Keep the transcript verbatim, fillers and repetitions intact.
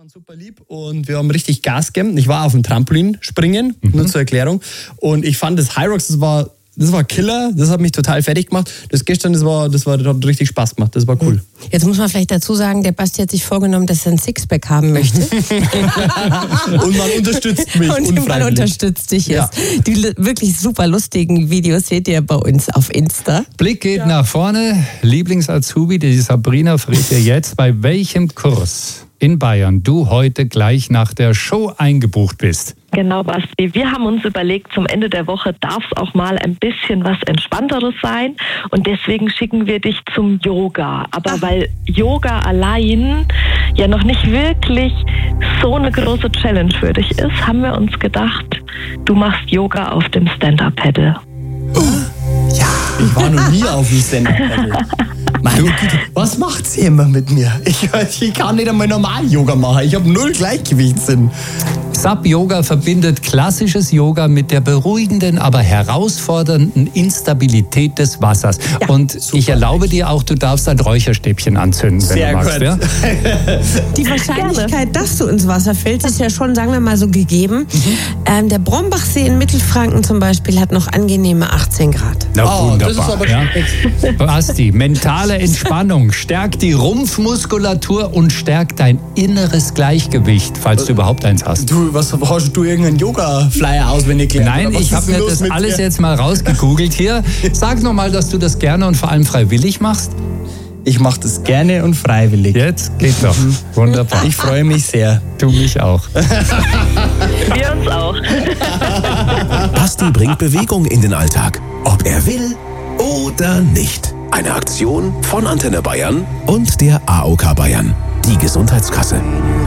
waren super lieb und wir haben richtig Gas gegeben. Ich war auf dem Trampolin springen, mhm. nur zur Erklärung. Und ich fand das High Rocks, das war, das war Killer, das hat mich total fertig gemacht. Das gestern, das war, das war, das hat richtig Spaß gemacht, das war cool. Jetzt muss man vielleicht dazu sagen, der Basti hat sich vorgenommen, dass er ein Sixpack haben möchte. Und man unterstützt mich. Und man unterstützt dich jetzt. Ja. Die wirklich super lustigen Videos seht ihr bei uns auf Insta. Blick geht ja. nach vorne. Lieblings-Azubi, die Sabrina fragt dir jetzt, bei welchem Kurs in Bayern du heute gleich nach der Show eingebucht bist. Genau, Basti. Wir haben uns überlegt, zum Ende der Woche darf es auch mal ein bisschen was Entspannteres sein. Und deswegen schicken wir dich zum Yoga. Aber Ach. weil Yoga allein ja noch nicht wirklich so eine große Challenge für dich ist, haben wir uns gedacht, du machst Yoga auf dem Stand-Up-Paddle. Oh. Ja, ich war noch nie auf dem Stand-Up-Paddle. Meine Güte, was macht sie immer mit mir? Ich, ich kann nicht einmal normal Yoga machen. Ich habe null Gleichgewichtssinn. S A P-Yoga verbindet klassisches Yoga mit der beruhigenden, aber herausfordernden Instabilität des Wassers. Ja, und super. Ich erlaube dir auch, du darfst ein Räucherstäbchen anzünden, wenn Sehr du magst. Gut. Ja? Die Wahrscheinlichkeit, Gerne. dass du ins Wasser fällst, ist ja schon, sagen wir mal, so gegeben. Mhm. Ähm, der Brombachsee in Mittelfranken zum Beispiel hat noch angenehme achtzehn Grad. Na, oh, wunderbar. Das ist aber ja? Basti, mentale Entspannung stärkt die Rumpfmuskulatur und stärkt dein inneres Gleichgewicht, falls du überhaupt eins hast. Du, was hast du irgendeinen Yoga-Flyer auswendig gelernt? Nein, ich habe mir das alles dir? jetzt mal rausgegoogelt hier. Sag nochmal, dass du das gerne und vor allem freiwillig machst. Ich mache das gerne und freiwillig. Jetzt geht doch. Mhm. Wunderbar. Ich freue mich sehr. Du mich auch. Wir uns auch. Basti bringt Bewegung in den Alltag. Ob er will oder nicht. Eine Aktion von Antenne Bayern und der A O K Bayern. Die Gesundheitskasse.